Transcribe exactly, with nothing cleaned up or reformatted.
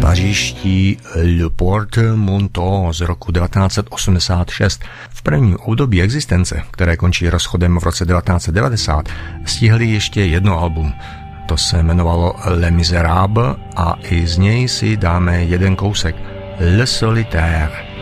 Pařížští Le Porte-Monnaie z roku devatenáct set osmdesát šest. V prvním období existence, které končí rozchodem v roce devatenáct set devadesát, stihli ještě jedno album. To se jmenovalo Les Misérables a i z něj si dáme jeden kousek. Le Solitaire.